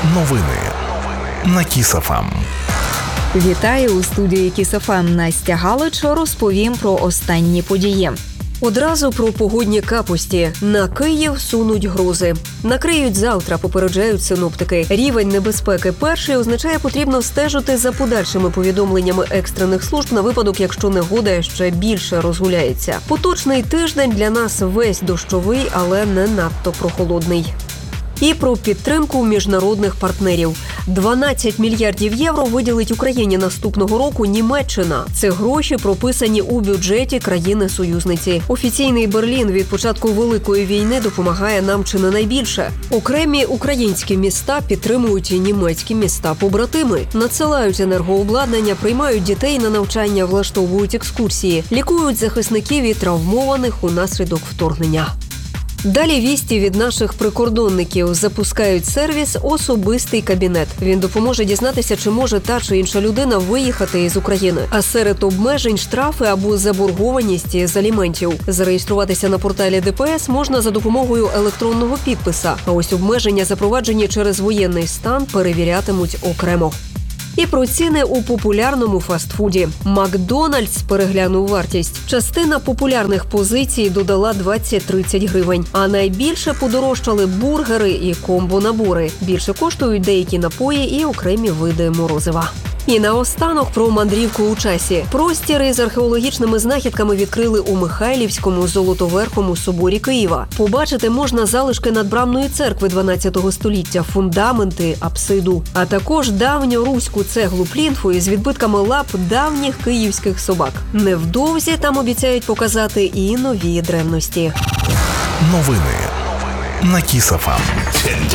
Новини на Kiss FM. Вітаю у студії Kiss FM. Настя Галич, розповім про останні події. Одразу про погодні капусті. На Київ сунуть грози. Накриють завтра, попереджають синоптики. Рівень небезпеки перший означає, потрібно стежити за подальшими повідомленнями екстрених служб на випадок, якщо негода ще більше розгуляється. Поточний тиждень для нас весь дощовий, але не надто прохолодний. І про підтримку міжнародних партнерів. 12 мільярдів євро виділить Україні наступного року Німеччина. Це гроші, прописані у бюджеті країни-союзниці. Офіційний Берлін від початку Великої війни допомагає нам чи не найбільше. Окремі українські міста підтримують і німецькі міста-побратими. Надсилають енергообладнання, приймають дітей на навчання, влаштовують екскурсії, лікують захисників і травмованих унаслідок вторгнення. Далі вісті від наших прикордонників. Запускають сервіс «Особистий кабінет». Він допоможе дізнатися, чи може та чи інша людина виїхати із України. А серед обмежень – штрафи або заборгованість з аліментів. Зареєструватися на порталі ДПС можна за допомогою електронного підписа. А ось обмеження, запроваджені через воєнний стан, перевірятимуть окремо. І про ціни у популярному фастфуді. Макдональдс переглянув вартість. Частина популярних позицій додала 20-30 гривень. А найбільше подорожчали бургери і комбо-набори. Більше коштують деякі напої і окремі види морозива. І наостанок про мандрівку у часі. Простір із археологічними знахідками відкрили у Михайлівському Золотоверхому соборі Києва. Побачити можна залишки надбрамної церкви 12 століття, фундаменти, апсиду, а також давньоруську цеглу плінфу із відбитками лап давніх київських собак. Невдовзі там обіцяють показати і нові древності. Новини на Kiss FM.